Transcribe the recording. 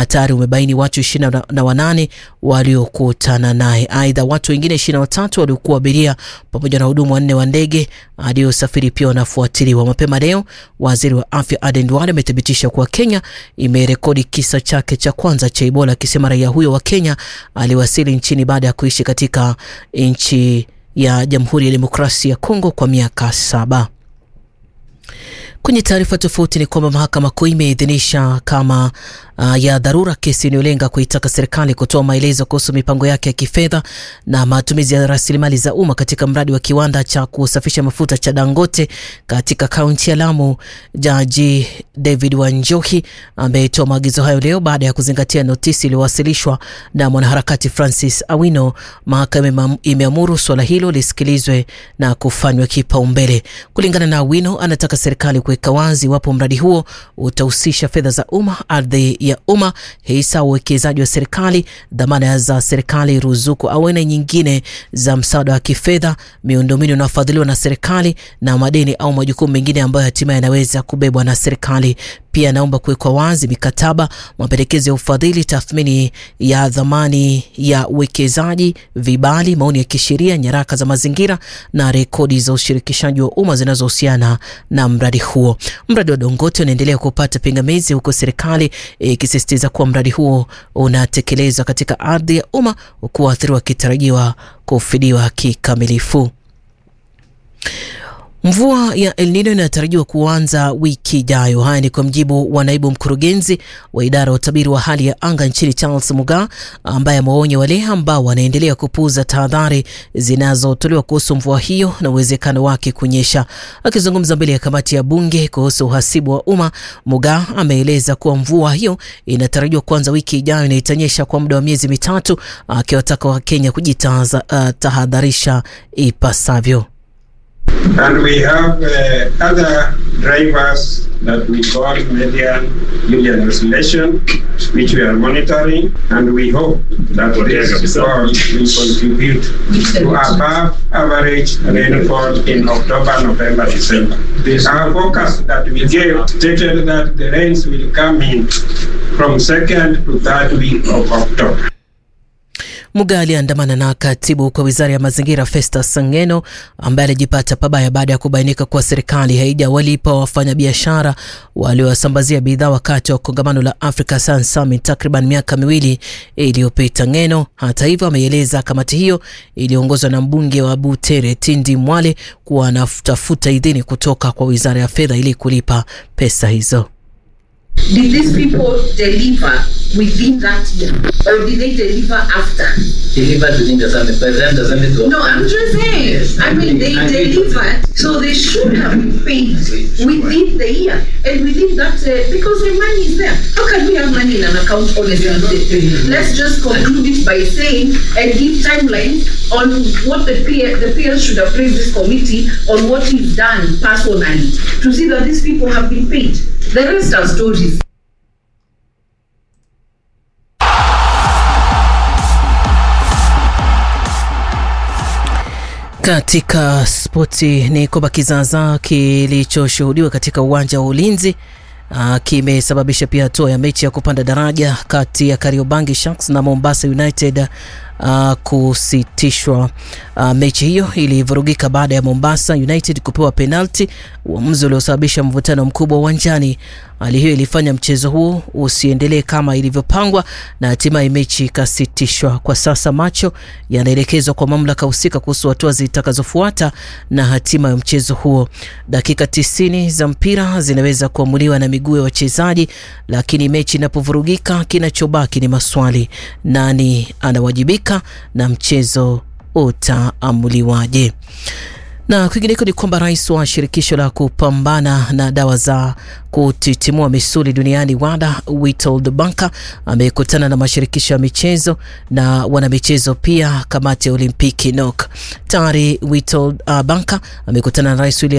tayari umebaini watu 28 waliokutana naye. Aidha, watu wengine 23 waliokuwa abiria pamoja na wahudumu 4 wa ndege aliyosafiri pia wanafuatiliwa. Mapema leo, waziri wa afya Aden Duale amethibitisha kuwa Kenya imerekodi kisa chake cha kwanza cha Ebola, akisema raia huyo wa Kenya aliwasili nchini baada ya kuishi katika nchi ya Jamhuri ya Demokrasia ya Kongo kwa miaka 7. Kwenye taarifa tofauti ni kwamba mahakama kuu imeidhinisha kama ya dharura kesi inayolenga kuitaka serikali kutoa maelezo kuhusu mipango yake ya kifedha na matumizi ya rasilimali za umma katika mradi wa kiwanda cha kusafisha mafuta cha Dangote katika kaunti ya Lamu. Jaji David Wanjohi ametoa maagizo hayo leo baada ya kuzingatia notisi iliyowasilishwa na mwanaharakati Francis Awino. Mahakama imeamuru swala hilo lisikilizwe na kufanywa kipaumbele. Kulingana na Awino, anataka serikali kuweka wazi iwapo mradi huo utahusisha fedha za umma, ardhi ya umma, hisa, uwekezaji wa serikali, dhamana za serikali, ruzuku au aina nyingine za msaada wa kifedha, miundombinu inayofadhiliwa na serikali na madeni au majukumu mengine ambayo hatimaye yanaweza kubebwa na serikali. Pia naomba kuwekwa wazi mikataba, mapendekezo ya ufadhili, tathmini ya dhamani ya uwekezaji, vibali, maoni ya kisheria, nyaraka za mazingira na rekodi za ushirikishaji wa umma zinazohusiana na mradi huo. Mradi wa Dangote unaendelea kupata pingamizi huko serikali ikisisitiza kuwa mradi huo unatekelezwa katika ardhi ya umma, huku waathiriwa wakitarajiwa kufidiwa kikamilifu. Mvua ya El Nino inatarajiwa kuanza wiki ijayo. Haya ni kwa mjibu wa naibu mkurugenzi wa idara ya utabiri wa hali ya anga nchini Charles Muga, ambaye amewaonya wale ambao wanaendelea kupuuza tahadhari zinazotolewa kuhusu mvua hiyo na uwezekano wake kunyesha. Akizungumza mbele ya kamati ya bunge kuhusu uhasibu wa umma, Muga ameeleza kuwa mvua hiyo inatarajiwa kuanza wiki ijayo na itanyesha kwa muda wa miezi 3, akiwataka Wakenya kujitahadharisha ipasavyo. And we have other drivers that we call median Julian oscillation, which we are monitoring, and we hope that this fall will contribute to above average rainfall in October, November, December. Our forecast that we gave stated that the rains will come in from 2nd to 3rd week of October. Muga aliandamana na katibu kwa wizara ya mazingira Festus Sangeno, ambaye alijipata pabaya baada ya kubainika kuwa serikali haijawalipa wafanyabiashara waliowasambazia bidhaa wakati wa kongamano la Africa Sun Summit takriban miaka 2 iliyopita. Ngeno hata hivyo ameeleza kamati hiyo iliongozwa na mbunge wa Butere Tindi Mwale kuwa anatafuta idhini kutoka kwa wizara ya fedha ili kulipa pesa hizo. Did these people deliver within that year, or did they deliver after? Delivered within the summit, but then the summit was... No, I'm just saying. I mean, they delivered, so they should have been paid within the year, and within that, because the money is there. How can we have money in an account honestly? Let's just conclude it by saying and give timelines on what the peers should appraise this committee on what is done personally to see that these people have been paid. The rest are stories. Katika spoti ni kwamba kizaazaa kilichoshuhudiwa katika uwanja wa Ulinzi kimesababisha pia hatua ya mechi ya kupanda daraja kati ya Kariobangi Sharks na Mombasa United kusitishwa. Mechi hiyo ilivurugika baada ya Mombasa United kupewa penalti, uamuzi uliosababisha mvutano mkubwa uwanjani. Hali hiyo ilifanya mchezo huo usiendelee kama ilivyopangwa na hatimaye mechi ikasitishwa. Kwa sasa macho yanaelekezwa kwa mamlaka husika kuhusu hatua zitakazofuata na hatima ya mchezo huo. Dakika 90 za mpira zinaweza kuamuliwa na miguu ya wachezaji, lakini mechi inapovurugika kinachobaki ni maswali: nani anawajibika na mchezo utaamuliwaje? Na kwingineko ni kwamba rais wa shirikisho la kupambana na dawa za kutitimua misuli duniani WADA, Witold Banka, amekutana na mashirikisho ya michezo na wanamichezo, pia kamati ya Olimpiki NOC. Tayari Witold Banka amekutana na Rais William